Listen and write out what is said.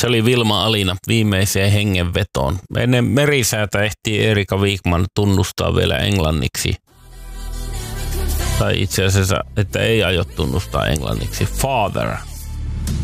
Se oli Vilma Alina viimeiseen hengenvetoon. Ennen merisäätä ehti Erika Wigman tunnustaa vielä englanniksi. Tai itse asiassa, että ei aio tunnustaa englanniksi. Father.